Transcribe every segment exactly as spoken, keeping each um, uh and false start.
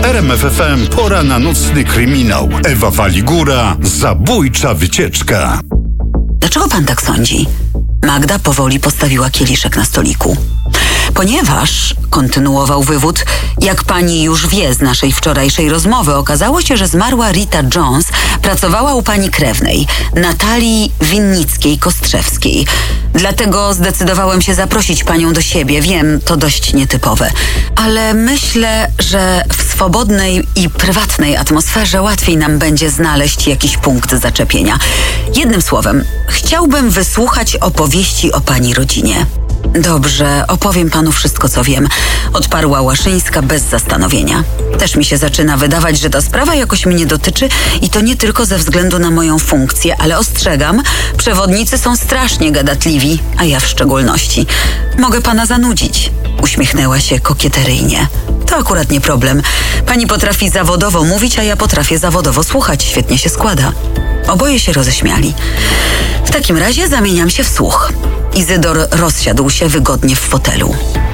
R M F F M pora na nocny kryminał. Ewa Waligura, zabójcza wycieczka. Dlaczego pan tak sądzi? Magda powoli postawiła kieliszek na stoliku. Ponieważ, kontynuował wywód, jak pani już wie z naszej wczorajszej rozmowy, okazało się, że zmarła Rita Jones pracowała u pani krewnej, Natalii Winnickiej-Kostrzewskiej. Dlatego zdecydowałem się zaprosić panią do siebie. Wiem, to dość nietypowe. Ale myślę, że w swobodnej i prywatnej atmosferze łatwiej nam będzie znaleźć jakiś punkt zaczepienia. Jednym słowem, chciałbym wysłuchać opowieści o pani rodzinie. Dobrze, opowiem panu wszystko, co wiem, odparła Łaszyńska bez zastanowienia. Też mi się zaczyna wydawać, że ta sprawa jakoś mnie dotyczy i to nie tylko ze względu na moją funkcję, ale ostrzegam, przewodnicy są strasznie gadatliwi, a ja w szczególności. Mogę pana zanudzić, uśmiechnęła się kokieteryjnie. To akurat nie problem. Pani potrafi zawodowo mówić, a ja potrafię zawodowo słuchać. Świetnie się składa. Oboje się roześmiali. W takim razie zamieniam się w słuch. Izydor rozsiadł się wygodnie w fotelu.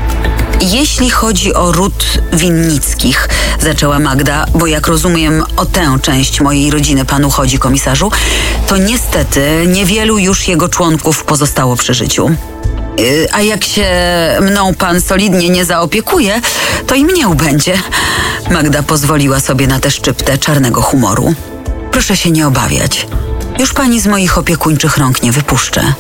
Jeśli chodzi o ród Winnickich, zaczęła Magda, bo jak rozumiem, o tę część mojej rodziny panu chodzi, komisarzu, to niestety niewielu już jego członków pozostało przy życiu. Yy, a jak się mną pan solidnie nie zaopiekuje, to i mnie ubędzie. Magda pozwoliła sobie na tę szczyptę czarnego humoru. Proszę się nie obawiać. Już pani z moich opiekuńczych rąk nie wypuszczę.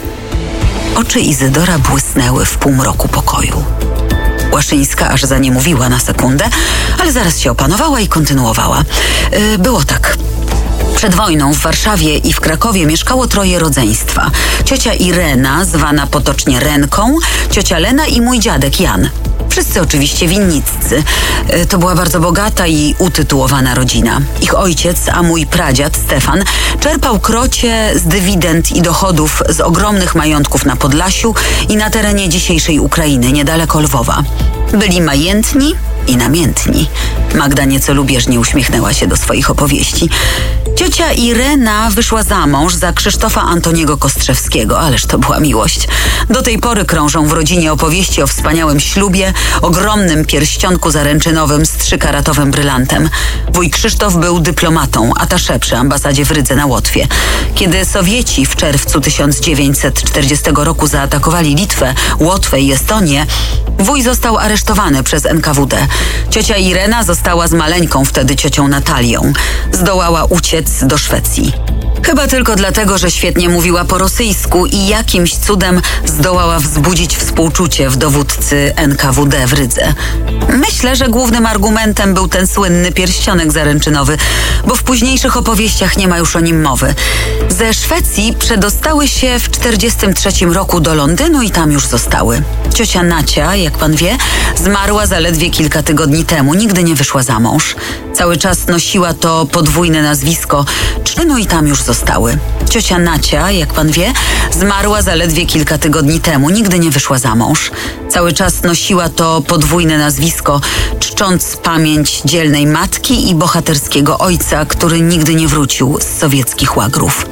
Oczy Izydora błysnęły w półmroku pokoju. Łaszyńska aż zaniemówiła na sekundę, ale zaraz się opanowała i kontynuowała. Yy, było tak. Przed wojną w Warszawie i w Krakowie mieszkało troje rodzeństwa. Ciocia Irena, zwana potocznie Renką, ciocia Lena i mój dziadek Jan. Wszyscy oczywiście winniccy. To była bardzo bogata i utytułowana rodzina. Ich ojciec, a mój pradziad Stefan, czerpał krocie z dywidend i dochodów z ogromnych majątków na Podlasiu i na terenie dzisiejszej Ukrainy, niedaleko Lwowa. Byli majętni i namiętni. Magda nieco lubieżnie uśmiechnęła się do swoich opowieści. Ciocia Irena wyszła za mąż za Krzysztofa Antoniego Kostrzewskiego, ależ to była miłość. Do tej pory krążą w rodzinie opowieści o wspaniałym ślubie, ogromnym pierścionku zaręczynowym z trzykaratowym brylantem. Wuj Krzysztof był dyplomatą, attaché przy ambasadzie w Rydze na Łotwie. Kiedy Sowieci w czerwcu tysiąc dziewięćset czterdziestego roku zaatakowali Litwę, Łotwę i Estonię, wuj został aresztowany przez N K W D. Ciocia Irena została z maleńką wtedy ciocią Natalią. Zdołała uciec do Szwecji. Chyba tylko dlatego, że świetnie mówiła po rosyjsku i jakimś cudem zdołała wzbudzić współczucie w dowódcy N K W D w Rydze. Myślę, że głównym argumentem był ten słynny pierścionek zaręczynowy, bo w późniejszych opowieściach nie ma już o nim mowy. Ze Szwecji przedostały się w czterdziestym trzecim roku do Londynu i tam już zostały. Ciocia Nacia, jak pan wie, zmarła zaledwie kilka tygodni temu. Nigdy nie wyszła za mąż. Cały czas nosiła to podwójne nazwisko. No i tam już zostały. Ciocia Nacia, jak pan wie, zmarła zaledwie kilka tygodni temu. Nigdy nie wyszła za mąż. Cały czas nosiła to podwójne nazwisko, czcząc pamięć dzielnej matki i bohaterskiego ojca, który nigdy nie wrócił z sowieckich łagrów.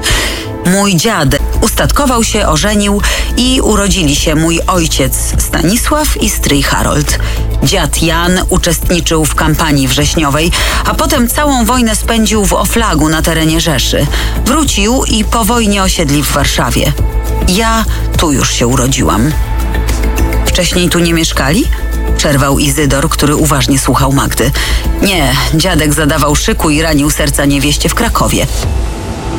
Mój dziadek ustatkował się, ożenił i urodzili się mój ojciec Stanisław i stryj Harold. Dziad Jan uczestniczył w kampanii wrześniowej, a potem całą wojnę spędził w Oflagu na terenie Rzeszy. Wrócił i po wojnie osiedli w Warszawie. Ja tu już się urodziłam. Wcześniej tu nie mieszkali? Przerwał Izydor, który uważnie słuchał Magdy. Nie, dziadek zadawał szyku i ranił serca niewieście w Krakowie.